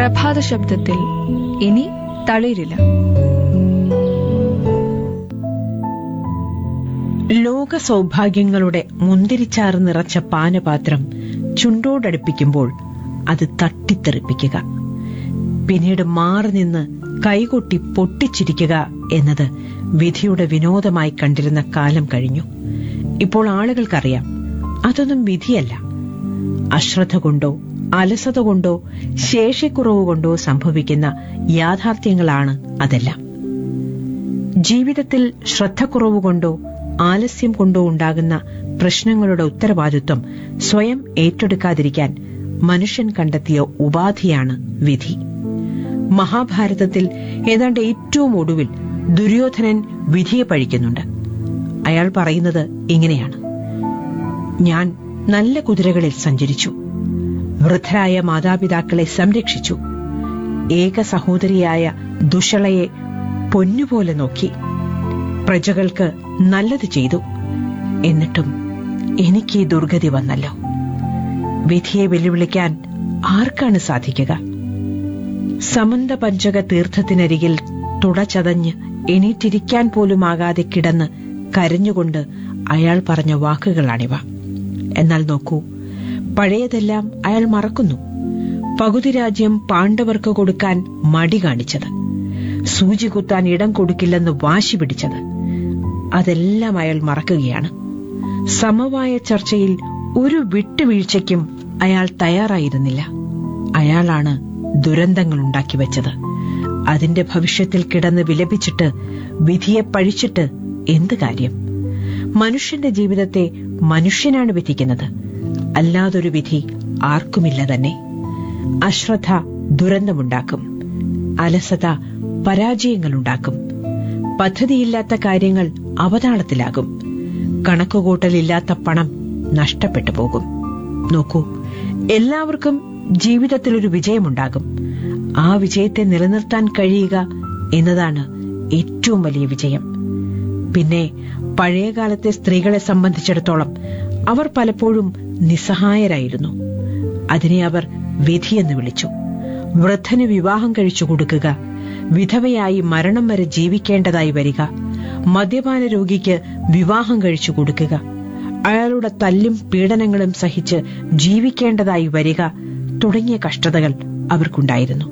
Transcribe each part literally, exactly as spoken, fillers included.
പ്രഭാത ശബ്ദത്തിൽ ഇനി തളിരില്ല. ലോക സൗഭാഗ്യങ്ങളുടെ മുന്തിരിച്ചാറ് നിറച്ച പാനപാത്രം ചുണ്ടോടടുപ്പിക്കുമ്പോൾ അത് തട്ടിത്തെറിപ്പിക്കുക, പിന്നീട് മാറി നിന്ന് കൈകൊട്ടി പൊട്ടിച്ചിരിക്കുക എന്നത് വിധിയുടെ വിനോദമായി കണ്ടിരുന്ന കാലം കഴിഞ്ഞു. ഇപ്പോൾ ആളുകൾക്കറിയാം, അതൊന്നും വിധിയല്ല. അശ്രദ്ധ കൊണ്ടോ അലസത കൊണ്ടോ ശേഷിക്കുറവ് കൊണ്ടോ സംഭവിക്കുന്ന യാഥാർത്ഥ്യങ്ങളാണ് അതെല്ലാം. ജീവിതത്തിൽ ശ്രദ്ധക്കുറവ് കൊണ്ടോ ആലസ്യം കൊണ്ടോ ഉണ്ടാകുന്ന പ്രശ്നങ്ങളുടെ ഉത്തരവാദിത്വം സ്വയം ഏറ്റെടുക്കാതിരിക്കാൻ മനുഷ്യൻ കണ്ടെത്തിയ ഉപാധിയാണ് വിധി. മഹാഭാരതത്തിൽ ഏതാണ്ട് ഏറ്റവും ഒടുവിൽ ദുര്യോധനൻ വിധിയെ പഴിക്കുന്നുണ്ട്. അയാൾ പറയുന്നത് ഇങ്ങനെയാണ്: ഞാൻ നല്ല കുതിരകളിൽ സഞ്ചരിച്ചു, വൃദ്ധരായ മാതാപിതാക്കളെ സംരക്ഷിച്ചു, ഏക സഹോദരിയായ ദുഷളയെ പൊന്നുപോലെ നോക്കി, പ്രജകൾക്ക് നല്ലത് ചെയ്തു. എന്നിട്ടും എനിക്ക് ഈ ദുർഗതി വന്നല്ലോ. വിധിയെ വെല്ലുവിളിക്കാൻ ആർക്കാണ് സാധിക്കുക? സമന്ത പഞ്ചക തീർത്ഥത്തിനരികിൽ തുടച്ചതഞ്ഞ് എണീറ്റിരിക്കാൻ പോലുമാകാതെ കിടന്ന് കരഞ്ഞുകൊണ്ട് അയാൾ പറഞ്ഞ വാക്കുകളാണിവ. എന്നാൽ നോക്കൂ, പഴയതെല്ലാം അയാൾ മറക്കുന്നു. പകുതി രാജ്യം പാണ്ഡവർക്ക് കൊടുക്കാൻ മടി കാണിച്ചത്, സൂചി കുത്താൻ ഇടം കൊടുക്കില്ലെന്ന് വാശി പിടിച്ചത്, അതെല്ലാം അയാൾ മറക്കുകയാണ്. സമവായ ചർച്ചയിൽ ഒരു വിട്ടുവീഴ്ചയ്ക്കും അയാൾ തയ്യാറായിരുന്നില്ല. അയാളാണ് ദുരന്തങ്ങൾ ഉണ്ടാക്കി വെച്ചത്. അതിന്റെ ഭവിഷ്യത്തിൽ കിടന്ന് വിലപിച്ചിട്ട് വിധിയെ പഴിച്ചിട്ട് എന്ത് കാര്യം? മനുഷ്യന്റെ ജീവിതത്തെ മനുഷ്യനാണ് വിധിക്കുന്നത്, അല്ലാതൊരു വിധി ആർക്കുമില്ല തന്നെ. അശ്രദ്ധ ദുരന്തമുണ്ടാക്കും, അലസത പരാജയങ്ങളുണ്ടാക്കും, പദ്ധതിയില്ലാത്ത കാര്യങ്ങൾ അവതാളത്തിലാകും, കണക്കുകൂട്ടലില്ലാത്ത പണം നഷ്ടപ്പെട്ടു പോകും. നോക്കൂ, എല്ലാവർക്കും ജീവിതത്തിലൊരു വിജയമുണ്ടാകും. ആ വിജയത്തെ നിലനിർത്താൻ കഴിയുക എന്നതാണ് ഏറ്റവും വലിയ വിജയം. പിന്നെ പഴയകാലത്തെ സ്ത്രീകളെ സംബന്ധിച്ചിടത്തോളം അവർ പലപ്പോഴും നിസ്സഹായരായിരുന്നു. അതിനെ അവർ വിധിയെന്ന് വിളിച്ചു. വൃദ്ധന് വിവാഹം കഴിച്ചു കൊടുക്കുക, വിധവയായി മരണം വരെ ജീവിക്കേണ്ടതായി വരിക, മദ്യപാന രോഗിക്ക് വിവാഹം കഴിച്ചു കൊടുക്കുക, അയാളുടെ തല്ലും പീഡനങ്ങളും സഹിച്ച് ജീവിക്കേണ്ടതായി വരിക തുടങ്ങിയ കഷ്ടതകൾ അവർക്കുണ്ടായിരുന്നു.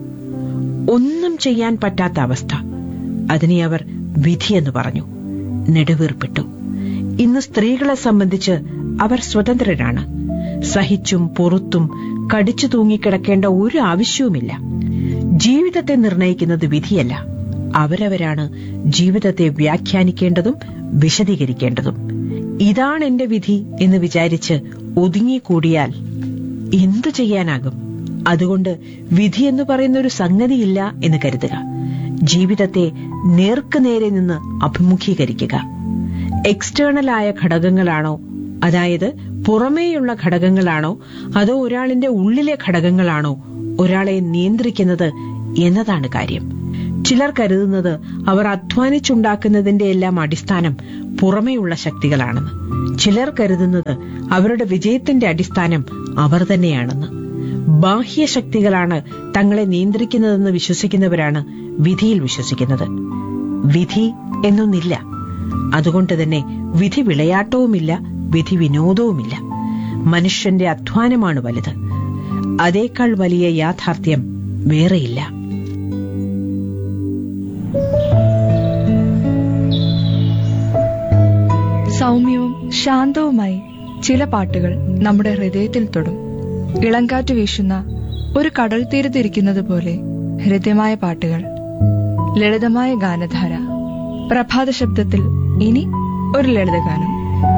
ഒന്നും ചെയ്യാൻ പറ്റാത്ത അവസ്ഥ. അതിനെ അവർ വിധിയെന്ന് പറഞ്ഞു, നെടുവീർപ്പിട്ടു. ഇന്ന് സ്ത്രീകളെ സംബന്ധിച്ച് അവർ സ്വതന്ത്രരാണ്. സഹിച്ചും പൊറുത്തും കടിച്ചു തൂങ്ങിക്കിടക്കേണ്ട ഒരു ആവശ്യവുമില്ല. ജീവിതത്തെ നിർണയിക്കുന്നത് വിധിയല്ല, അവരവരാണ് ജീവിതത്തെ വ്യാഖ്യാനിക്കേണ്ടതും വിശദീകരിക്കേണ്ടതും. ഇതാണ് എന്റെ വിധി എന്ന് വിചാരിച്ച് ഒതുങ്ങിക്കൂടിയാൽ എന്തു ചെയ്യാനാകും? അതുകൊണ്ട് വിധി എന്ന് പറയുന്ന ഒരു സംഗതിയില്ല എന്ന് കരുതുക. ജീവിതത്തെ നേർക്കുനേരെ നിന്ന് അഭിമുഖീകരിക്കുക. എക്സ്റ്റേണലായ ഘടകങ്ങളാണോ, അതായത് പുറമേയുള്ള ഘടകങ്ങളാണോ, അതോ ഒരാളിന്റെ ഉള്ളിലെ ഘടകങ്ങളാണോ ഒരാളെ നിയന്ത്രിക്കുന്നത് എന്നതാണ് കാര്യം. ചിലർ കരുതുന്നത് അവർ അധ്വാനിച്ചുണ്ടാക്കുന്നതിന്റെ എല്ലാം അടിസ്ഥാനം പുറമേയുള്ള ശക്തികളാണെന്ന്. ചിലർ കരുതുന്നത് അവരുടെ വിജയത്തിന്റെ അടിസ്ഥാനം അവർ തന്നെയാണെന്ന്. ബാഹ്യശക്തികളാണ് തങ്ങളെ നിയന്ത്രിക്കുന്നതെന്ന് വിശ്വസിക്കുന്നവരാണ് വിധിയിൽ വിശ്വസിക്കുന്നത്. വിധി എന്നൊന്നില്ല. അതുകൊണ്ട് തന്നെ വിധി വിളയാട്ടവുമില്ല, വിധി വിനോദവുമില്ല. മനുഷ്യന്റെ അധ്വാനമാണ് വലുത്. അതേക്കാൾ വലിയ യാഥാർത്ഥ്യം വേറെയില്ല. സൗമ്യവും ശാന്തവുമായി ചില പാട്ടുകൾ നമ്മുടെ ഹൃദയത്തിൽ തൊടും. ഇളങ്കാറ്റ് വീശുന്ന ഒരു കടൽ തീരത്തിരിക്കുന്നത് പോലെ ഹൃദ്യമായ പാട്ടുകൾ, ലളിതമായ ഗാനധാര. പ്രഭാത ശബ്ദത്തിൽ ഇനി ഒരു ലളിതഗാനം.